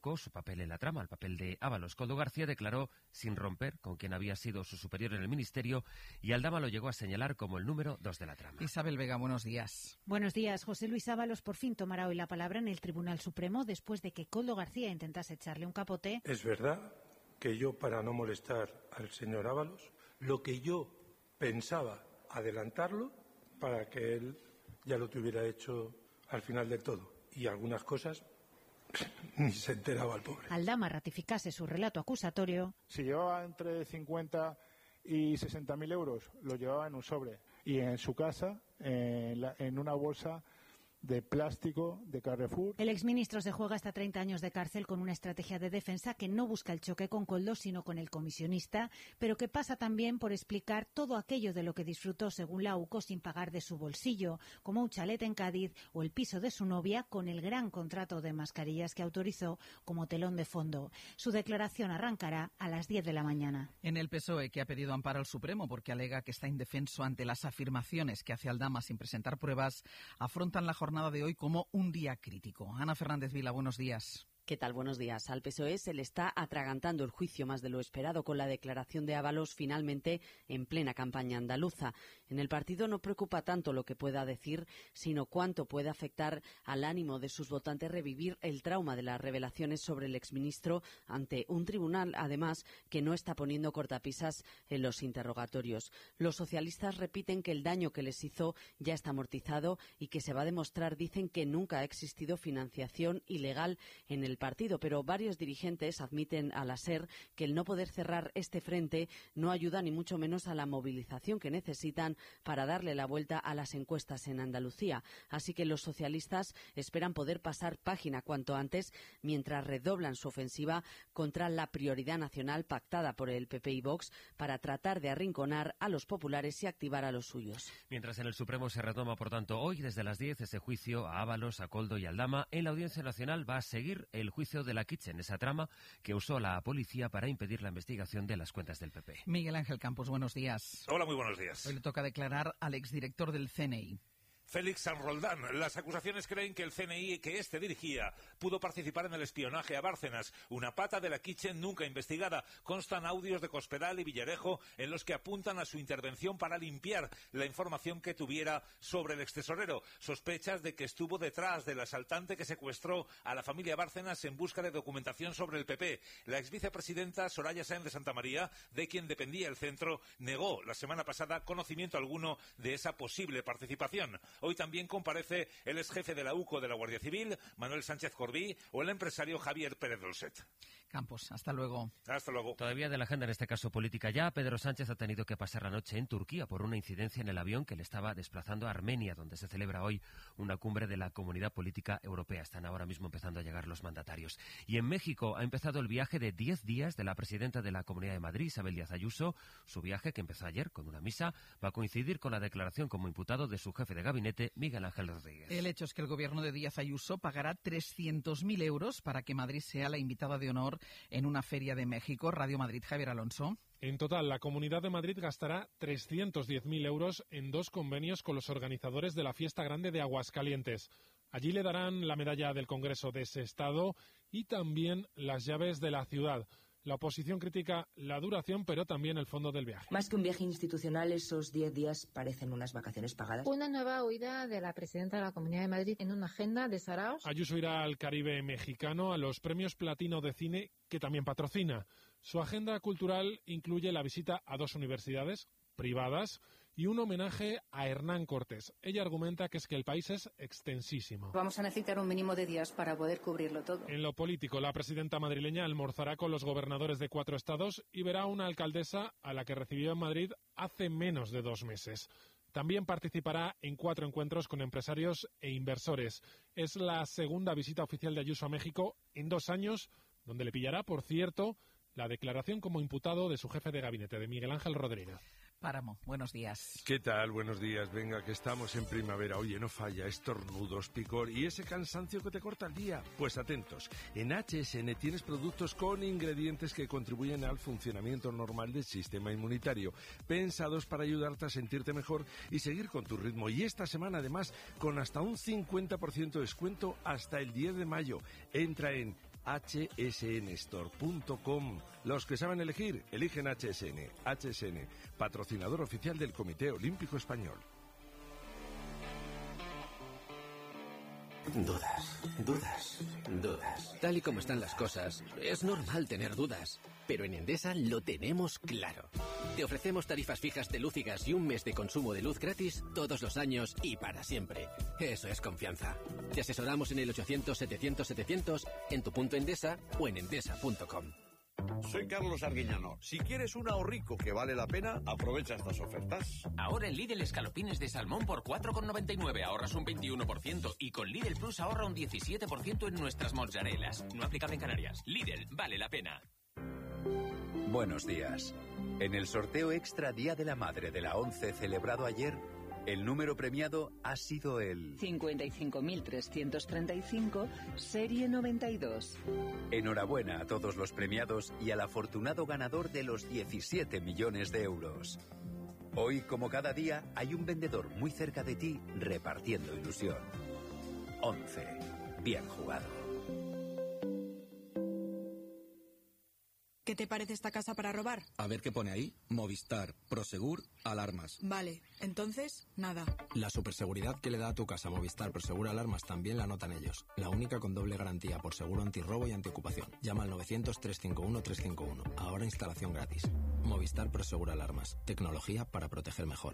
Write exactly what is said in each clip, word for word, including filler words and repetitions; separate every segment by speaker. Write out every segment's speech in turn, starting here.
Speaker 1: su papel en la trama, el papel de Ábalos. Koldo García declaró sin romper con quien había sido su superior en el ministerio y Aldama lo llegó a señalar como el número dos de la trama.
Speaker 2: Isabel Vega, buenos días.
Speaker 3: Buenos días. José Luis Ábalos por fin tomará hoy la palabra en el Tribunal Supremo después de que Koldo García intentase echarle un capote.
Speaker 4: Es verdad que yo, para no molestar al señor Ábalos, lo que yo pensaba adelantarlo para que él ya lo tuviera hecho al final de todo. Y algunas cosas ni se enteraba el pobre.
Speaker 3: Aldama ratificase su relato acusatorio.
Speaker 5: Si llevaba entre cincuenta y sesenta mil euros, lo llevaba en un sobre. Y en su casa, en, la, en una bolsa de plástico de Carrefour.
Speaker 3: El exministro se juega hasta treinta años de cárcel con una estrategia de defensa que no busca el choque con Koldo, sino con el comisionista, pero que pasa también por explicar todo aquello de lo que disfrutó, según la U C O, sin pagar de su bolsillo, como un chalet en Cádiz o el piso de su novia, con el gran contrato de mascarillas que autorizó como telón de fondo. Su declaración arrancará a las diez de la mañana.
Speaker 2: En el P S O E, que ha pedido amparo al Supremo porque alega que está indefenso ante las afirmaciones que hace Aldama sin presentar pruebas, afrontan la jornada de hoy como un día crítico. Ana Fernández Vila, buenos días.
Speaker 6: ¿Qué tal? Buenos días. Al P S O E se le está atragantando el juicio más de lo esperado con la declaración de Ábalos finalmente en plena campaña andaluza. En el partido no preocupa tanto lo que pueda decir, sino cuánto puede afectar al ánimo de sus votantes revivir el trauma de las revelaciones sobre el exministro ante un tribunal, además, que no está poniendo cortapisas en los interrogatorios. Los socialistas repiten que el daño que les hizo ya está amortizado y que se va a demostrar, dicen, que nunca ha existido financiación ilegal en el partido, pero varios dirigentes admiten a la SER que el no poder cerrar este frente no ayuda ni mucho menos a la movilización que necesitan para darle la vuelta a las encuestas en Andalucía. Así que los socialistas esperan poder pasar página cuanto antes mientras redoblan su ofensiva contra la prioridad nacional pactada por el P P y Vox para tratar de arrinconar a los populares y activar a los suyos.
Speaker 1: Mientras en el Supremo se retoma, por tanto, hoy desde las diez ese juicio a Ábalos, a Koldo y Aldama, en la Audiencia Nacional va a seguir el juicio de la Kitchen, esa trama que usó la policía para impedir la investigación de las cuentas del P P.
Speaker 2: Miguel Ángel Campos, buenos días.
Speaker 7: Hola, muy buenos días.
Speaker 2: Hoy le toca declarar al exdirector del C N I.
Speaker 7: Félix San Roldán. Las acusaciones creen que el C N I que éste dirigía pudo participar en el espionaje a Bárcenas, una pata de la Kitchen nunca investigada. Constan audios de Cospedal y Villarejo en los que apuntan a su intervención para limpiar la información que tuviera sobre el extesorero. Sospechas de que estuvo detrás del asaltante que secuestró a la familia Bárcenas en busca de documentación sobre el P P. La exvicepresidenta Soraya Sáenz de Santamaría, de quien dependía el centro, negó la semana pasada conocimiento alguno de esa posible participación. Hoy también comparece el exjefe de la U C O de la Guardia Civil, Manuel Sánchez Corbí, o el empresario Javier Pérez Dolcet.
Speaker 2: Campos, hasta luego.
Speaker 7: Hasta luego.
Speaker 1: Todavía de la agenda, en este caso política ya, Pedro Sánchez ha tenido que pasar la noche en Turquía por una incidencia en el avión que le estaba desplazando a Armenia, donde se celebra hoy una cumbre de la Comunidad Política Europea. Están ahora mismo empezando a llegar los mandatarios. Y en México ha empezado el viaje de diez días de la presidenta de la Comunidad de Madrid, Isabel Díaz Ayuso. Su viaje, que empezó ayer con una misa, va a coincidir con la declaración como imputado de su jefe de gabinete, Miguel Ángel Rodríguez.
Speaker 2: El hecho es que el gobierno de Díaz Ayuso pagará trescientos mil euros para que Madrid sea la invitada de honor en una feria de México. Radio Madrid, Javier Alonso.
Speaker 8: En total, la Comunidad de Madrid gastará trescientos diez mil euros en dos convenios con los organizadores de la Fiesta Grande de Aguascalientes. Allí le darán la medalla del Congreso de ese estado y también las llaves de la ciudad. La oposición critica la duración, pero también el fondo del viaje.
Speaker 9: Más que un viaje institucional, esos diez días parecen unas vacaciones pagadas.
Speaker 10: Una nueva huida de la presidenta de la Comunidad de Madrid en una agenda de saraos.
Speaker 8: Ayuso irá al Caribe mexicano, a los premios Platino de Cine, que también patrocina. Su agenda cultural incluye la visita a dos universidades privadas y un homenaje a Hernán Cortés. Ella argumenta que es que el país es extensísimo.
Speaker 11: Vamos a necesitar un mínimo de días para poder cubrirlo todo.
Speaker 8: En lo político, la presidenta madrileña almorzará con los gobernadores de cuatro estados y verá a una alcaldesa a la que recibió en Madrid hace menos de dos meses. También participará en cuatro encuentros con empresarios e inversores. Es la segunda visita oficial de Ayuso a México en dos años, donde le pillará, por cierto, la declaración como imputado de su jefe de gabinete, de Miguel Ángel Rodríguez.
Speaker 2: Páramo, buenos días.
Speaker 12: ¿Qué tal? Buenos días. Venga, que estamos en primavera. Oye, no falla, estornudos, picor y ese cansancio que te corta el día. Pues atentos, en H S N tienes productos con ingredientes que contribuyen al funcionamiento normal del sistema inmunitario, pensados para ayudarte a sentirte mejor y seguir con tu ritmo. Y esta semana, además, con hasta un cincuenta por ciento de descuento hasta el diez de mayo. Entra en hache ese ene store punto com. Los que saben elegir, eligen H S N. H S N, patrocinador oficial del Comité Olímpico Español.
Speaker 13: Dudas, dudas, dudas. Tal y como están las cosas, es normal tener dudas. Pero en Endesa lo tenemos claro. Te ofrecemos tarifas fijas de luz y gas y un mes de consumo de luz gratis todos los años y para siempre. Eso es confianza. Te asesoramos en el ochocientos setecientos setecientos, en tu punto Endesa o en endesa punto com.
Speaker 14: Soy Carlos Arguiñano. Si quieres un ahorrico que vale la pena, aprovecha estas ofertas.
Speaker 15: Ahora en Lidl escalopines de salmón por cuatro con noventa y nueve ahorras un veintiuno por ciento y con Lidl Plus ahorra un diecisiete por ciento en nuestras mozzarelas. No aplicable en Canarias. Lidl, vale la pena.
Speaker 16: Buenos días. En el sorteo extra Día de la Madre de la ONCE celebrado ayer, el número premiado ha sido el
Speaker 17: cincuenta y cinco mil trescientos treinta y cinco, serie noventa y dos.
Speaker 16: Enhorabuena a todos los premiados y al afortunado ganador de los diecisiete millones de euros. Hoy, como cada día, hay un vendedor muy cerca de ti repartiendo ilusión. ONCE. Bien jugado.
Speaker 18: ¿Qué te parece esta casa para robar?
Speaker 19: A ver qué pone ahí. Movistar, Prosegur, alarmas.
Speaker 18: Vale, entonces, nada.
Speaker 19: La superseguridad que le da a tu casa Movistar Prosegur Alarmas también la notan ellos. La única con doble garantía por seguro antirrobo y antiocupación. Llama al novecientos, trescientos cincuenta y uno, trescientos cincuenta y uno. Ahora instalación gratis. Movistar Prosegur Alarmas. Tecnología para proteger mejor.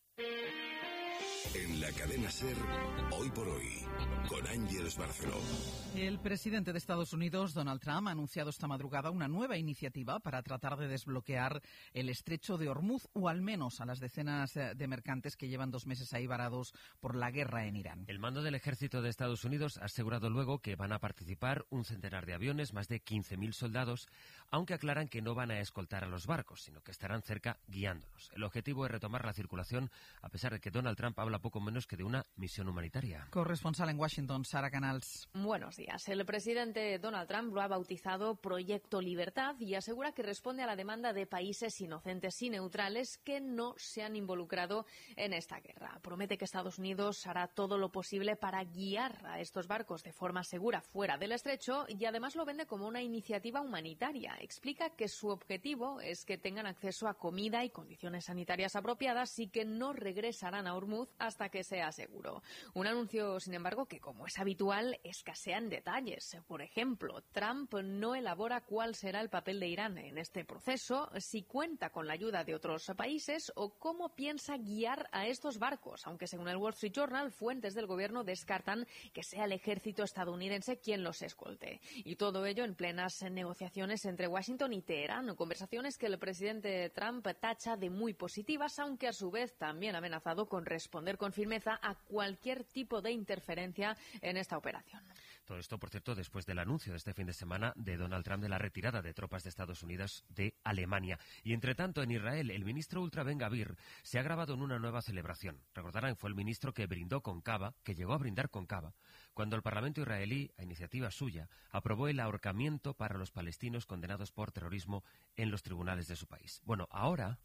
Speaker 20: En la cadena SER, hoy por hoy, con Ángeles Barceló.
Speaker 2: El presidente de Estados Unidos, Donald Trump, ha anunciado esta madrugada una nueva iniciativa para tratar de desbloquear el estrecho de Hormuz, o al menos a las decenas de mercantes que llevan dos meses ahí varados por la guerra en Irán.
Speaker 1: El mando del ejército de Estados Unidos ha asegurado luego que van a participar un centenar de aviones, más de quince mil soldados, aunque aclaran que no van a escoltar a los barcos, sino que estarán cerca guiándolos. El objetivo es retomar la circulación, a pesar de que Donald Trump habla poco menos que de una misión humanitaria.
Speaker 2: Corresponsal en Washington, Sara Canals.
Speaker 21: Buenos días. El presidente Donald Trump lo ha bautizado Proyecto Libertad y asegura que responde a la demanda de países inocentes y neutrales que no se han involucrado en esta guerra. Promete que Estados Unidos hará todo lo posible para guiar a estos barcos de forma segura fuera del estrecho y además lo vende como una iniciativa humanitaria. Explica que su objetivo es que tengan acceso a comida y condiciones sanitarias apropiadas y que no regresarán a Hormuz hasta que sea seguro. Un anuncio, sin embargo, que como es habitual, escasean detalles. Por ejemplo, Trump no elabora cuál será el papel de Irán en este proceso, si cuenta con la ayuda de otros países o cómo piensa guiar a estos barcos, aunque según el Wall Street Journal, fuentes del gobierno descartan que sea el ejército estadounidense quien los escolte. Y todo ello en plenas negociaciones entre Washington y Teherán, conversaciones que el presidente Trump tacha de muy positivas, aunque a su vez también ha amenazado con responder con firmeza a cualquier tipo de interferencia en esta operación.
Speaker 1: Todo esto, por cierto, después del anuncio de este fin de semana de Donald Trump de la retirada de tropas de Estados Unidos de Alemania. Y entre tanto, en Israel, el ministro ultra Ben Gvir se ha grabado en una nueva celebración. Recordarán, fue el ministro que brindó con cava, que llegó a brindar con cava, cuando el Parlamento israelí, a iniciativa suya, aprobó el ahorcamiento para los palestinos condenados por terrorismo en los tribunales de su país. Bueno, ahora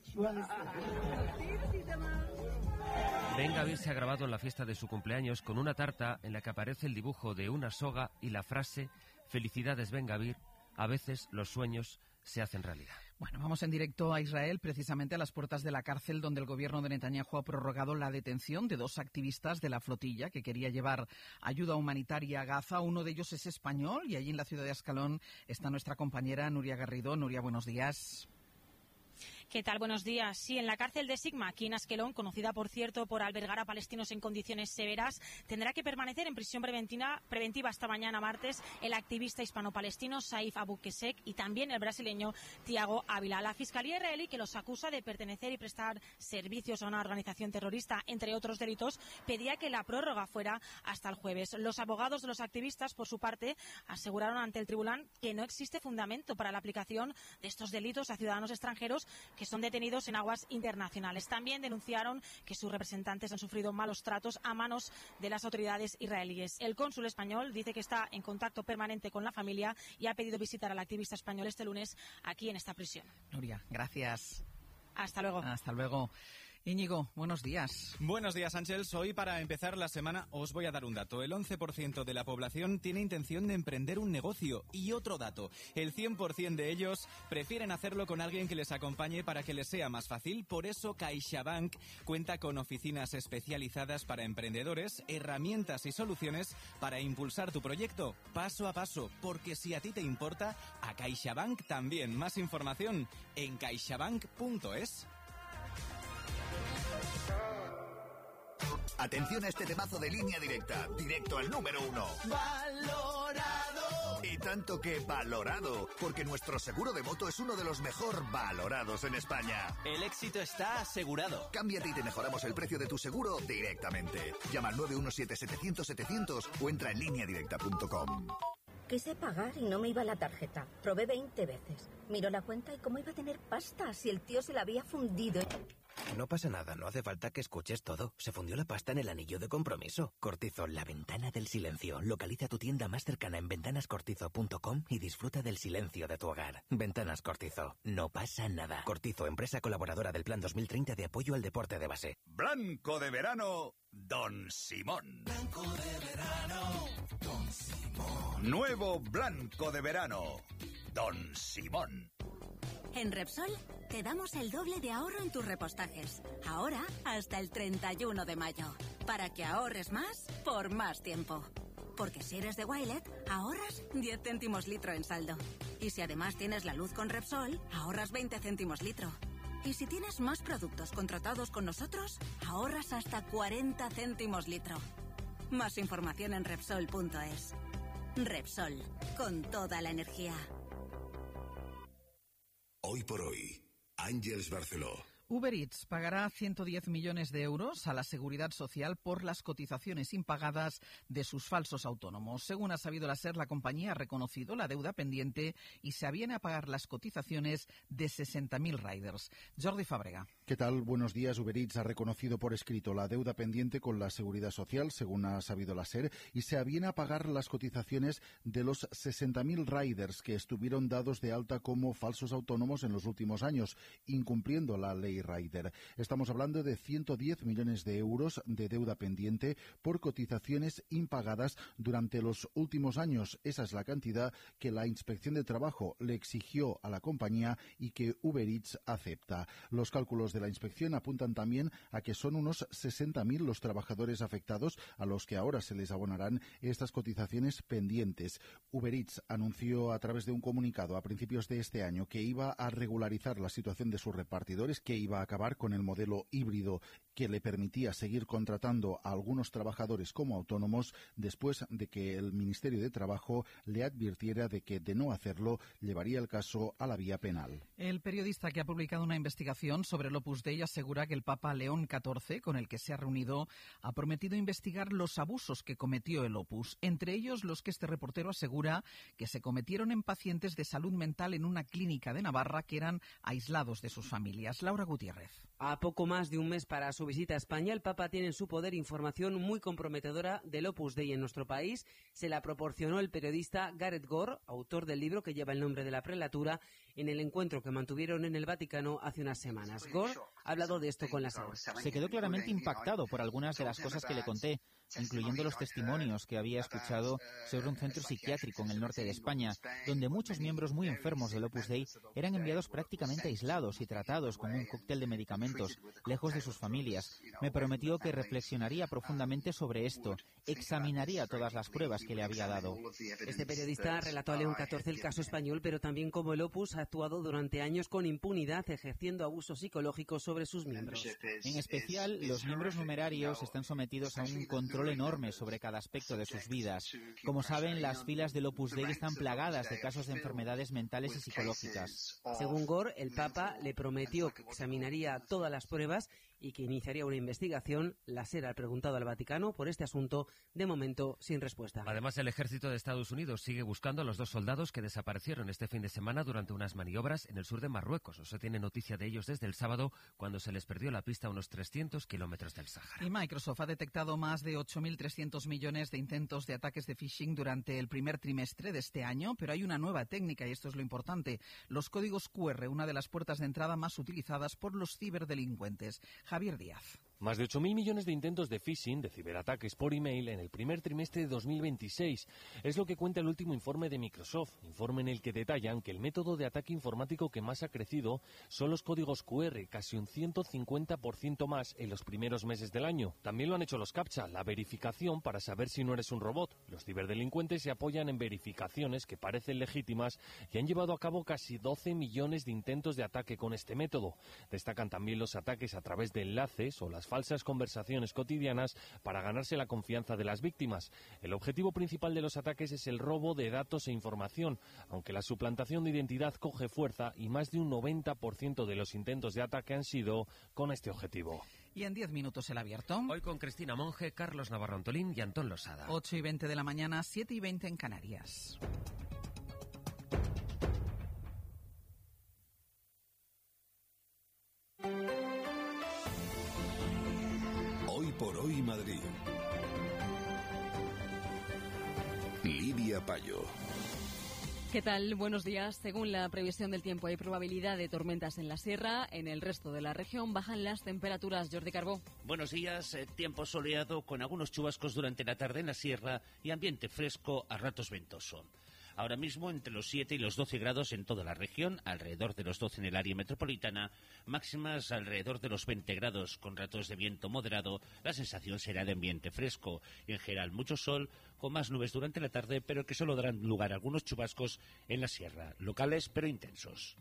Speaker 1: Ben Gvir se ha grabado en la fiesta de su cumpleaños con una tarta en la que aparece el dibujo de una soga y la frase «Felicidades, Ben Gvir, a veces los sueños se hacen realidad».
Speaker 2: Bueno, vamos en directo a Israel, precisamente a las puertas de la cárcel donde el gobierno de Netanyahu ha prorrogado la detención de dos activistas de la flotilla que quería llevar ayuda humanitaria a Gaza. Uno de ellos es español y allí en la ciudad de Ascalón está nuestra compañera Nuria Garrido. Nuria, buenos días.
Speaker 22: ¿Qué tal? Buenos días. Sí, en la cárcel de Sigma, aquí en Askelón, conocida, por cierto, por albergar a palestinos en condiciones severas, tendrá que permanecer en prisión preventiva, preventiva hasta mañana martes el activista hispano-palestino Saif Abu Kesek y también el brasileño Tiago Ávila. La Fiscalía israelí, que los acusa de pertenecer y prestar servicios a una organización terrorista, entre otros delitos, pedía que la prórroga fuera hasta el jueves. Los abogados de los activistas, por su parte, aseguraron ante el tribunal que no existe fundamento para la aplicación de estos delitos a ciudadanos extranjeros que son detenidos en aguas internacionales. También denunciaron que sus representantes han sufrido malos tratos a manos de las autoridades israelíes. El cónsul español dice que está en contacto permanente con la familia y ha pedido visitar al activista español este lunes aquí en esta prisión.
Speaker 2: Nuria, gracias.
Speaker 22: Hasta luego.
Speaker 2: Hasta luego. Íñigo, buenos días.
Speaker 4: Buenos días, Ángels. Hoy, para empezar la semana, os voy a dar un dato. El once por ciento de la población tiene intención de emprender un negocio. Y otro dato, el cien por ciento de ellos prefieren hacerlo con alguien que les acompañe para que les sea más fácil. Por eso, CaixaBank cuenta con oficinas especializadas para emprendedores, herramientas y soluciones para impulsar tu proyecto paso a paso. Porque si a ti te importa, a CaixaBank también. Más información en caixabank punto es.
Speaker 5: Atención a este temazo de Línea Directa, directo al número uno. ¡Valorado! Y tanto que valorado, porque nuestro seguro de moto es uno de los mejor valorados en España.
Speaker 23: El éxito está asegurado.
Speaker 5: Cámbiate y te mejoramos el precio de tu seguro directamente. Llama al nueve uno siete setecientos setecientos o entra en línea directa punto com.
Speaker 24: Quise pagar y no me iba la tarjeta. Probé veinte veces. Miró la cuenta y cómo iba a tener pasta si el tío se la había fundido.
Speaker 25: No pasa nada, no hace falta que escuches todo. Se fundió la pasta en el anillo de compromiso. Cortizo, la ventana del silencio. Localiza tu tienda más cercana en ventanas cortizo punto com y disfruta del silencio de tu hogar. Ventanas Cortizo, no pasa nada. Cortizo, empresa colaboradora del Plan dos mil treinta de apoyo al deporte de base.
Speaker 5: Blanco de verano, Don Simón.
Speaker 23: Blanco de verano, Don Simón.
Speaker 5: Nuevo Blanco de verano, Don Simón.
Speaker 26: En Repsol te damos el doble de ahorro en tus repostajes. Ahora hasta el treinta y uno de mayo. Para que ahorres más por más tiempo. Porque si eres de Wilet, ahorras diez céntimos litro en saldo. Y si además tienes la luz con Repsol, ahorras veinte céntimos litro. Y si tienes más productos contratados con nosotros, ahorras hasta cuarenta céntimos litro. Más información en Repsol punto es. Repsol, con toda la energía.
Speaker 20: Hoy por hoy, Ángels Barceló.
Speaker 2: Uber Eats pagará ciento diez millones de euros a la Seguridad Social por las cotizaciones impagadas de sus falsos autónomos. Según ha sabido la SER, la compañía ha reconocido la deuda pendiente y se aviene a pagar las cotizaciones de sesenta mil riders. Jordi Fábrega.
Speaker 27: ¿Qué tal? Buenos días. Uber Eats ha reconocido por escrito la deuda pendiente con la Seguridad Social, según ha sabido la SER, y se aviene a pagar las cotizaciones de los sesenta mil riders que estuvieron dados de alta como falsos autónomos en los últimos años, incumpliendo la ley Rider. Estamos hablando de ciento diez millones de euros de deuda pendiente por cotizaciones impagadas durante los últimos años. Esa es la cantidad que la Inspección de Trabajo le exigió a la compañía y que Uber Eats acepta. Los cálculos de la inspección apuntan también a que son unos sesenta mil los trabajadores afectados a los que ahora se les abonarán estas cotizaciones pendientes. Uber Eats anunció a través de un comunicado a principios de este año que iba a regularizar la situación de sus repartidores, que iba a acabar con el modelo híbrido que le permitía seguir contratando a algunos trabajadores como autónomos después de que el Ministerio de Trabajo le advirtiera de que, de no hacerlo, llevaría el caso a la vía penal.
Speaker 2: El periodista que ha publicado una investigación sobre el Opus Dei asegura que el Papa León catorce, con el que se ha reunido, ha prometido investigar los abusos que cometió el Opus, entre ellos los que este reportero asegura que se cometieron en pacientes de salud mental en una clínica de Navarra que eran aislados de sus familias. Laura Gutiérrez.
Speaker 6: A poco más de un mes para su visita a España, el Papa tiene en su poder información muy comprometedora del Opus Dei en nuestro país. Se la proporcionó el periodista Gareth Gore, autor del libro que lleva el nombre de la prelatura, en el encuentro que mantuvieron en el Vaticano hace unas semanas. Gore ha hablado de esto con la SER.
Speaker 28: Se quedó claramente impactado por algunas de las cosas que le conté, incluyendo los testimonios que había escuchado sobre un centro psiquiátrico en el norte de España, donde muchos miembros muy enfermos del Opus Dei eran enviados prácticamente aislados y tratados con un cóctel de medicamentos, lejos de sus familias. Me prometió que reflexionaría profundamente sobre esto, examinaría todas las pruebas que le había dado.
Speaker 6: Este periodista relató a León catorce el caso español, pero también cómo el Opus ha actuado durante años con impunidad, ejerciendo abusos psicológicos sobre sus miembros.
Speaker 28: En especial, los miembros numerarios están sometidos a un control enorme sobre cada aspecto de sus vidas. Como saben, las filas del Opus Dei están plagadas de casos de enfermedades mentales y psicológicas.
Speaker 6: Según Gore, el Papa le prometió que examinaría todas las pruebas y que iniciaría una investigación. La SER ha preguntado al Vaticano por este asunto, de momento sin respuesta.
Speaker 1: Además, el ejército de Estados Unidos sigue buscando a los dos soldados que desaparecieron este fin de semana durante unas maniobras en el sur de Marruecos. No se tiene noticia de ellos desde el sábado, cuando se les perdió la pista a unos trescientos kilómetros del Sáhara.
Speaker 2: Y Microsoft ha detectado más de ocho mil trescientos millones de intentos de ataques de phishing durante el primer trimestre de este año, pero hay una nueva técnica y esto es lo importante: los códigos Q R, una de las puertas de entrada más utilizadas por los ciberdelincuentes. Javier Díaz.
Speaker 3: Más de ocho mil millones de intentos de phishing, de ciberataques por email, en el primer trimestre de dos mil veintiséis. Es lo que cuenta el último informe de Microsoft, informe en el que detallan que el método de ataque informático que más ha crecido son los códigos cu erre, casi un ciento cincuenta por ciento más en los primeros meses del año. También lo han hecho los CAPTCHA, la verificación para saber si no eres un robot. Los ciberdelincuentes se apoyan en verificaciones que parecen legítimas y han llevado a cabo casi doce millones de intentos de ataque con este método. Destacan también los ataques a través de enlaces o las falsas conversaciones cotidianas para ganarse la confianza de las víctimas. El objetivo principal de los ataques es el robo de datos e información, aunque la suplantación de identidad coge fuerza y más de un noventa por ciento de los intentos de ataque han sido con este objetivo.
Speaker 2: Y en diez minutos el abierto.
Speaker 1: Hoy con Cristina Monge, Carlos Navarro Antolín y Antón Losada.
Speaker 2: ocho y veinte de la mañana, siete y veinte en Canarias.
Speaker 20: Hoy por hoy Madrid. Lidia Payo.
Speaker 7: ¿Qué tal? Buenos días. Según la previsión del tiempo, hay probabilidad de tormentas en la sierra. En el resto de la región bajan las temperaturas. Jordi Carbó.
Speaker 8: Buenos días. Eh, tiempo soleado con algunos chubascos durante la tarde en la sierra y ambiente fresco, a ratos ventoso. Ahora mismo entre los siete y los doce grados en toda la región, alrededor de los doce en el área metropolitana, máximas alrededor de los veinte grados, con ratos de viento moderado. La sensación será de ambiente fresco y en general mucho sol, con más nubes durante la tarde, pero que solo darán lugar a algunos chubascos en la sierra, locales pero intensos.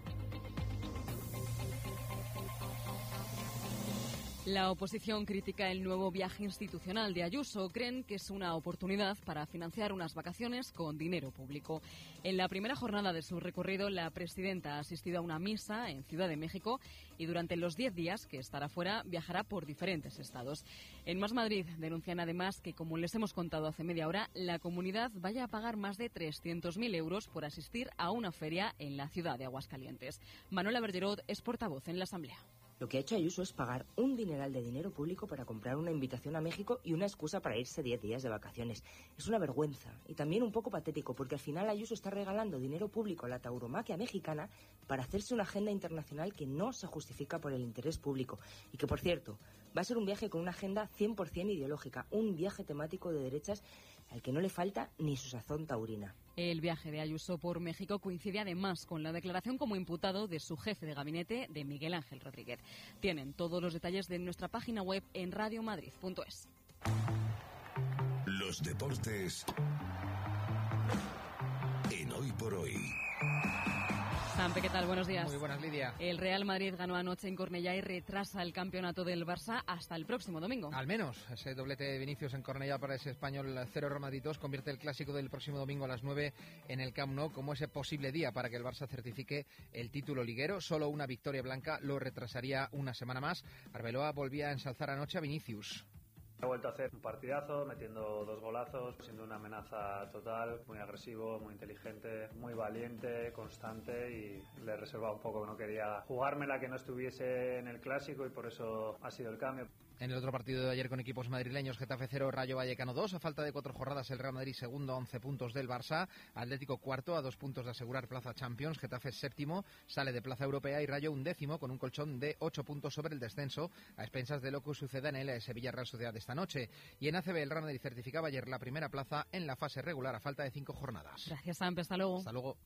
Speaker 7: La oposición critica el nuevo viaje institucional de Ayuso. Creen que es una oportunidad para financiar unas vacaciones con dinero público. En la primera jornada de su recorrido, la presidenta ha asistido a una misa en Ciudad de México y durante los diez días que estará fuera viajará por diferentes estados. En Más Madrid denuncian además que, como les hemos contado hace media hora, la comunidad vaya a pagar más de trescientos mil euros por asistir a una feria en la ciudad de Aguascalientes. Manuela Bergerot es portavoz en la Asamblea.
Speaker 9: Lo que ha hecho Ayuso es pagar un dineral de dinero público para comprar una invitación a México y una excusa para irse diez días de vacaciones. Es una vergüenza y también un poco patético, porque al final Ayuso está regalando dinero público a la tauromaquia mexicana para hacerse una agenda internacional que no se justifica por el interés público. Y que, por cierto, va a ser un viaje con una agenda cien por ciento ideológica, un viaje temático de derechas al que no le falta ni su sazón taurina.
Speaker 7: El viaje de Ayuso por México coincide además con la declaración como imputado de su jefe de gabinete, de Miguel Ángel Rodríguez. Tienen todos los detalles de nuestra página web en radio madrid punto es.
Speaker 20: Los deportes en Hoy por Hoy.
Speaker 7: Sampe, ¿qué tal? Buenos días.
Speaker 10: Muy buenas, Lidia.
Speaker 7: El Real Madrid ganó anoche en Cornellá y retrasa el campeonato del Barça hasta el próximo domingo.
Speaker 10: Al menos. Ese doblete de Vinicius en Cornellá para ese español cero Real Madrid dos convierte el clásico del próximo domingo a las nueve en el Camp Nou como ese posible día para que el Barça certifique el título liguero. Solo una victoria blanca lo retrasaría una semana más. Arbeloa volvía a ensalzar anoche a Vinicius.
Speaker 11: Ha vuelto a hacer un partidazo, metiendo dos golazos, siendo una amenaza total, muy agresivo, muy inteligente, muy valiente, constante, y le reservaba un poco, no quería jugármela que no estuviese en el clásico y por eso ha sido el cambio.
Speaker 10: En el otro partido de ayer con equipos madrileños, Getafe cero, Rayo Vallecano dos. A falta de cuatro jornadas, el Real Madrid segundo a once puntos del Barça. Atlético cuarto a dos puntos de asegurar plaza Champions. Getafe séptimo, sale de plaza europea y Rayo undécimo con un colchón de ocho puntos sobre el descenso a expensas de lo que suceda en el Sevilla Real Sociedad esta noche. Y en A C B, el Real Madrid certificaba ayer la primera plaza en la fase regular a falta de cinco jornadas.
Speaker 7: Gracias, Sampe. Hasta luego.
Speaker 10: Hasta luego.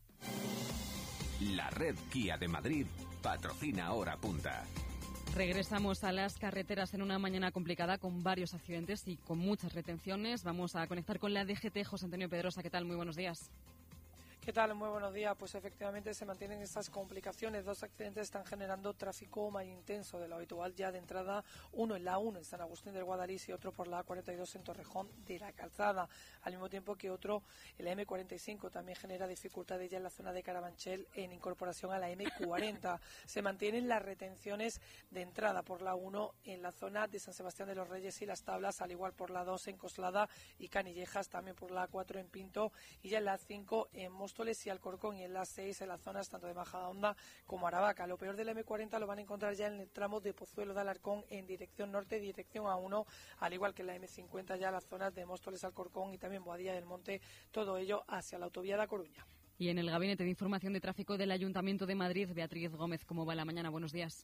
Speaker 12: La red Kia de Madrid patrocina Hora Punta.
Speaker 7: Regresamos a las carreteras en una mañana complicada con varios accidentes y con muchas retenciones. Vamos a conectar con la D G T. José Antonio Pedrosa, ¿qué tal? Muy buenos días.
Speaker 13: ¿Qué tal? Muy buenos días. Pues efectivamente se mantienen estas complicaciones. Dos accidentes están generando tráfico más intenso de lo habitual ya de entrada. Uno en la uno en San Agustín del Guadalís y otro por la A cuarenta y dos en Torrejón de la Calzada. Al mismo tiempo que otro, el M cuarenta y cinco, también genera dificultades ya en la zona de Carabanchel en incorporación a la M cuarenta. Se mantienen las retenciones de entrada por la uno en la zona de San Sebastián de los Reyes y Las Tablas, al igual por la dos en Coslada y Canillejas, también por la A cuatro en Pinto y ya en la cinco en Móstoles y Alcorcón, y en la seis en las zonas tanto de Majadahonda como Aravaca. Lo peor de la M cuarenta lo van a encontrar ya en el tramo de Pozuelo de Alarcón en dirección norte, dirección A uno, al igual que la M cincuenta ya las zonas de Móstoles, Alcorcón y también Boadilla del Monte, todo ello hacia la autovía de A Coruña.
Speaker 7: Y en el Gabinete de Información de Tráfico del Ayuntamiento de Madrid, Beatriz Gómez, ¿cómo va la mañana? Buenos días.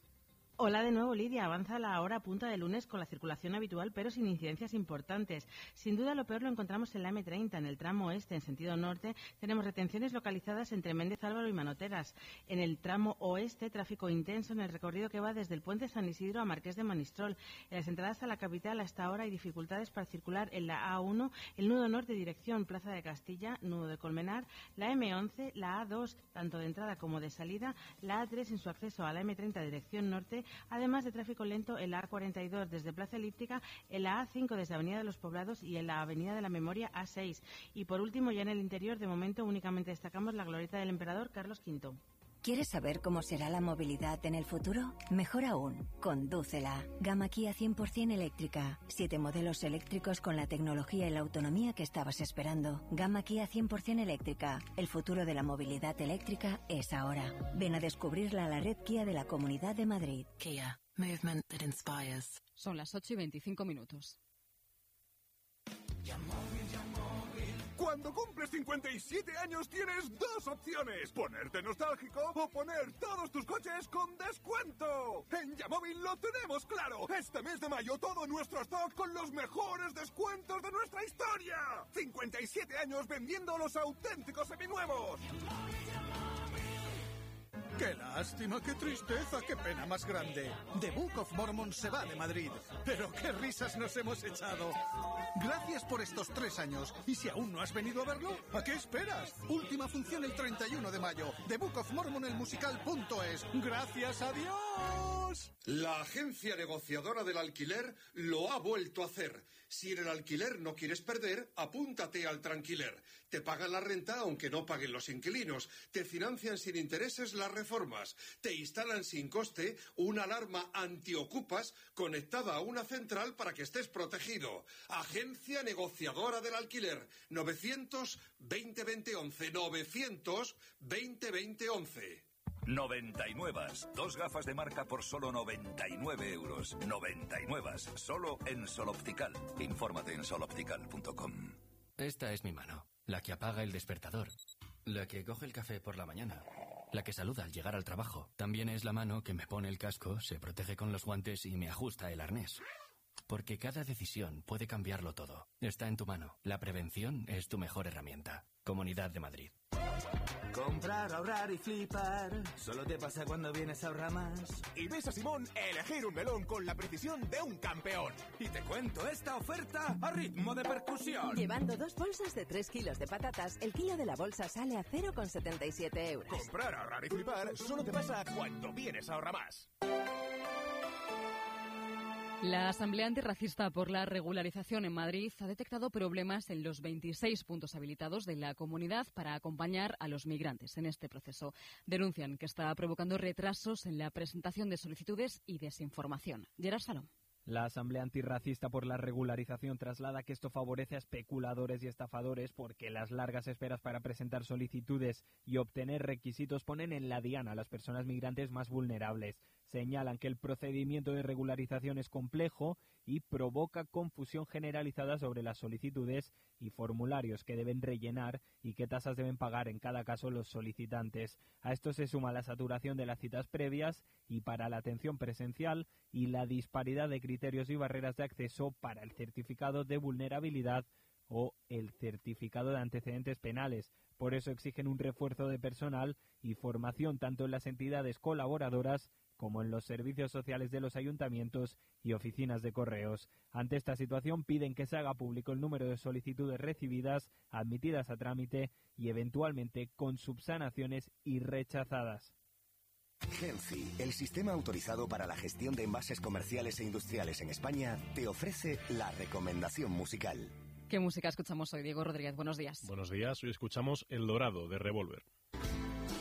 Speaker 14: Hola de nuevo, Lidia. Avanza la hora punta de lunes con la circulación habitual, pero sin incidencias importantes. Sin duda, lo peor lo encontramos en la eme treinta. En el tramo oeste, en sentido norte, tenemos retenciones localizadas entre Méndez Álvaro y Manoteras. En el tramo oeste, tráfico intenso en el recorrido que va desde el puente San Isidro a Marqués de Monistrol. En las entradas a la capital, hasta ahora hay dificultades para circular en la A uno, el nudo norte dirección Plaza de Castilla, nudo de Colmenar, la eme once, la A dos, tanto de entrada como de salida, la A tres en su acceso a la eme treinta dirección norte, además de tráfico lento en la A cuarenta y dos desde Plaza Elíptica, en la A cinco desde Avenida de los Poblados y en la Avenida de la Memoria A seis. Y por último, ya en el interior, de momento únicamente destacamos la glorieta del Emperador Carlos quinto.
Speaker 15: ¿Quieres saber cómo será la movilidad en el futuro? Mejor aún, condúcela. Gama Kia cien por ciento eléctrica. Siete modelos eléctricos con la tecnología y la autonomía que estabas esperando. Gama Kia cien por ciento eléctrica. El futuro de la movilidad eléctrica es ahora. Ven a descubrirla a la red Kia de la Comunidad de Madrid.
Speaker 7: Kia. Movement that inspires. Son las ocho y veinticinco minutos.
Speaker 16: Cuando cumples cincuenta y siete años tienes dos opciones: ponerte nostálgico o poner todos tus coches con descuento. En Yamóvil lo tenemos claro. Este mes de mayo todo nuestro stock con los mejores descuentos de nuestra historia. cincuenta y siete años vendiendo los auténticos seminuevos.
Speaker 17: ¡Qué lástima, qué tristeza, qué pena más grande! The Book of Mormon se va de Madrid. ¡Pero qué risas nos hemos echado! Gracias por estos tres años. Y si aún no has venido a verlo, ¿a qué esperas? Última función el treinta y uno de mayo. The Book of Mormon el musical punto es. ¡Gracias a Dios!
Speaker 18: La agencia negociadora del alquiler lo ha vuelto a hacer. Si en el alquiler no quieres perder, apúntate al Tranquiler. Te pagan la renta aunque no paguen los inquilinos. Te financian sin intereses las reformas. Te instalan sin coste una alarma antiocupas conectada a una central para que estés protegido. Agencia negociadora del alquiler. novecientos veinte veinte once. novecientos veinte veinte once.
Speaker 19: noventa y nueve. Dos gafas de marca por solo noventa y nueve euros. noventa y nueve. Solo en Sol Optical. Infórmate en sol optical punto com.
Speaker 21: Esta es mi mano, la que apaga el despertador, la que coge el café por la mañana, la que saluda al llegar al trabajo. También es la mano que me pone el casco, se protege con los guantes y me ajusta el arnés. Porque cada decisión puede cambiarlo todo. Está en tu mano. La prevención es tu mejor herramienta. Comunidad de Madrid.
Speaker 22: Comprar, ahorrar y flipar. Solo te pasa cuando vienes a Ahorramás.
Speaker 16: Y ves a Simón elegir un melón con la precisión de un campeón.
Speaker 22: Y te cuento esta oferta a ritmo de percusión.
Speaker 29: Llevando dos bolsas de tres kilos de patatas, el kilo de la bolsa sale a cero coma setenta y siete euros.
Speaker 16: Comprar, ahorrar y flipar solo te pasa cuando vienes a Ahorramás.
Speaker 7: La Asamblea Antirracista por la Regularización en Madrid ha detectado problemas en los veintiséis puntos habilitados de la comunidad para acompañar a los migrantes en este proceso. Denuncian que está provocando retrasos en la presentación de solicitudes y desinformación. Gerard Salom.
Speaker 30: La Asamblea Antirracista por la Regularización traslada que esto favorece a especuladores y estafadores porque las largas esperas para presentar solicitudes y obtener requisitos ponen en la diana a las personas migrantes más vulnerables. Señalan que el procedimiento de regularización es complejo y provoca confusión generalizada sobre las solicitudes y formularios que deben rellenar y qué tasas deben pagar en cada caso los solicitantes. A esto se suma la saturación de las citas previas y para la atención presencial y la disparidad de criterios y barreras de acceso para el certificado de vulnerabilidad o el certificado de antecedentes penales. Por eso exigen un refuerzo de personal y formación tanto en las entidades colaboradoras como en los servicios sociales de los ayuntamientos y oficinas de correos. Ante esta situación piden que se haga público el número de solicitudes recibidas, admitidas a trámite y eventualmente con subsanaciones y rechazadas.
Speaker 31: Healthy, el sistema autorizado para la gestión de envases comerciales e industriales en España, te ofrece la recomendación musical.
Speaker 7: ¿Qué música escuchamos hoy, Diego Rodríguez? Buenos días.
Speaker 32: Buenos días, hoy escuchamos El Dorado, de Revolver.